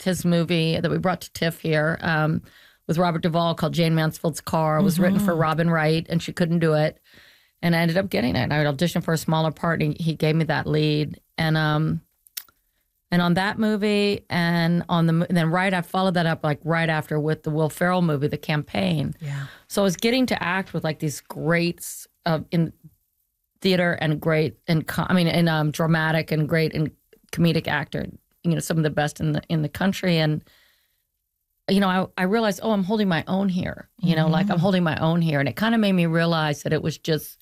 his movie that we brought to TIFF here with Robert Duvall called Jane Mansfield's Car. It was written for Robin Wright, and she couldn't do it. And I ended up getting it. I auditioned for a smaller part, and he gave me that lead. And on that movie, and then I followed that up like right after with the Will Ferrell movie, The Campaign. Yeah. So I was getting to act with like these greats in theater and great in dramatic and great and comedic actor. Some of the best in the country. And I realized, I'm holding my own here. Like I'm holding my own here, and it kind of made me realize that it was just,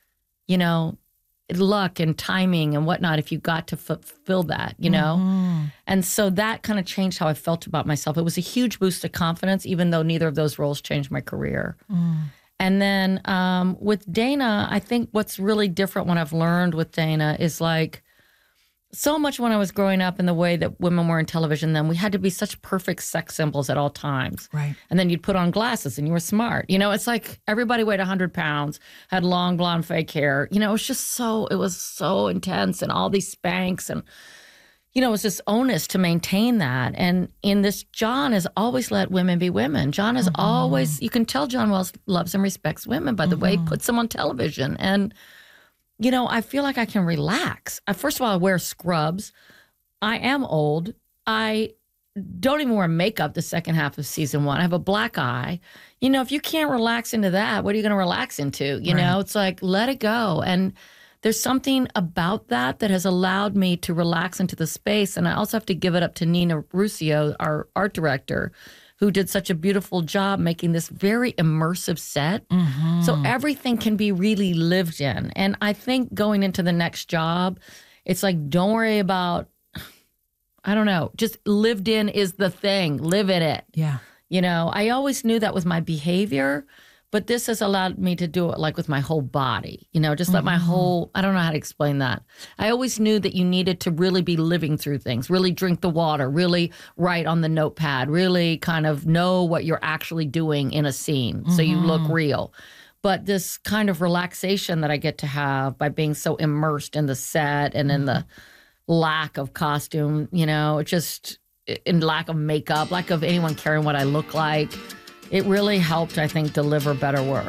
luck and timing and whatnot if you got to fulfill that, And so that kind of changed how I felt about myself. It was a huge boost of confidence, even though neither of those roles changed my career. And then with Dana, I think what's really different when I've learned with Dana is like, so much when I was growing up in the way that women were in television then, we had to be such perfect sex symbols at all times. Right. And then you'd put on glasses and you were smart. It's like everybody weighed 100 pounds, had long blonde fake hair. It was so intense, and all these Spanx, and, it was this onus to maintain that. And in this, John has always let women be women. John is always, you can tell John Wells loves and respects women by the way he puts them on television. And I feel like I can relax. First of all, I wear scrubs. I am old. I don't even wear makeup the second half of season 1. I have a black eye. If you can't relax into that, what are you going to relax into? It's like, let it go. And there's something about that has allowed me to relax into the space. And I also have to give it up to Nina Ruscio, our art director, who did such a beautiful job making this very immersive set. So everything can be really lived in. And I think going into the next job, it's like, don't worry about, I don't know, just lived in is the thing. Live in it. Yeah. I always knew that was my behavior, but this has allowed me to do it like with my whole body, just let my whole, I don't know how to explain that. I always knew that you needed to really be living through things, really drink the water, really write on the notepad, really kind of know what you're actually doing in a scene so you look real. But this kind of relaxation that I get to have by being so immersed in the set and in the lack of costume, just in lack of makeup, lack of anyone caring what I look like, it really helped, I think, deliver better work.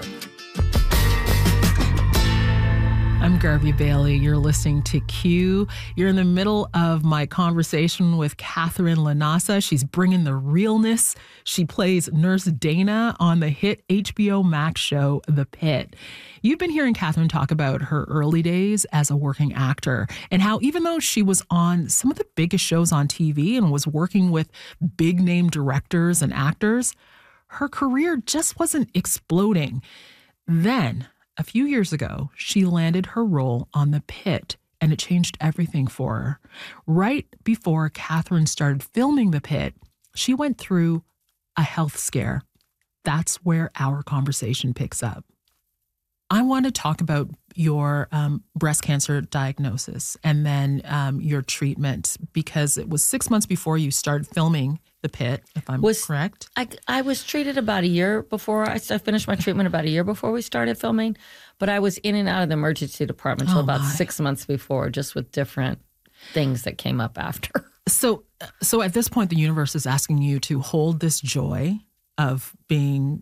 I'm Garvey Bailey. You're listening to Q. You're in the middle of my conversation with Catherine Lanasa. She's bringing the realness. She plays Nurse Dana on the hit HBO Max show, The Pit. You've been hearing Catherine talk about her early days as a working actor and how even though she was on some of the biggest shows on TV and was working with big-name directors and actors, her career just wasn't exploding. Then, a few years ago, she landed her role on The Pit, and it changed everything for her. Right before Catherine started filming The Pit, she went through a health scare. That's where our conversation picks up. I want to talk about your breast cancer diagnosis and then your treatment, because it was 6 months before you started filming The Pit, if I'm correct. I was treated about a year before. I finished my treatment about a year before we started filming, but I was in and out of the emergency department until about 6 months before, just with different things that came up after. So at this point, the universe is asking you to hold this joy of being,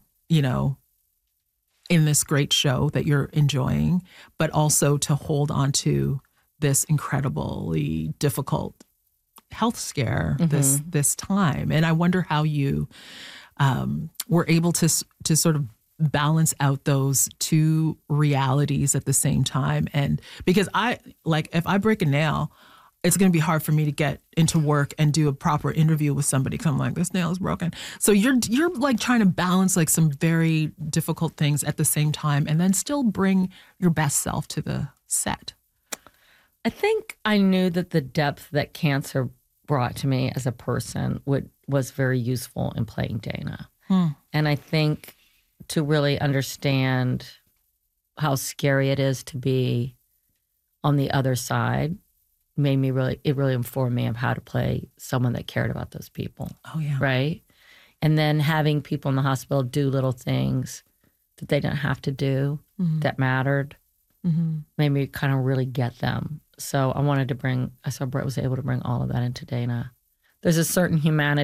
in this great show that you're enjoying, but also to hold on to this incredibly difficult health scare this time. And I wonder how you were able to sort of balance out those two realities at the same time. And because if I break a nail, it's going to be hard for me to get into work and do a proper interview with somebody because I'm like, this nail is broken. So you're like trying to balance like some very difficult things at the same time and then still bring your best self to the set. I think I knew that the depth that cancer brought to me as a person was very useful in playing Dana. And I think to really understand how scary it is to be on the other side it really informed me of how to play someone that cared about those people. Oh, yeah. Right? And then having people in the hospital do little things that they didn't have to do that mattered made me kind of really get them. So I was able to bring all of that into Dana. There's a certain humanity